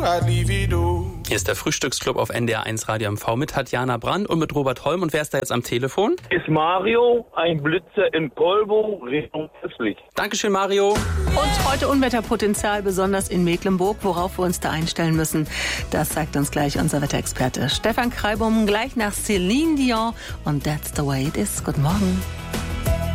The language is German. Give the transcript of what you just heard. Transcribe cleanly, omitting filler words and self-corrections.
Hier ist der Frühstücksclub auf NDR1 Radio MV mit Tatjana Brandt und mit Robert Holm. Und wer ist da jetzt am Telefon? Ist Mario, ein Blitzer in Kolbo, Richtung östlich. Dankeschön, Mario. Und heute Unwetterpotenzial, besonders in Mecklenburg, worauf wir uns da einstellen müssen. Das sagt uns gleich unser Wetterexperte Stefan Kreibum, gleich nach Celine Dion und That's the Way It Is. Guten Morgen.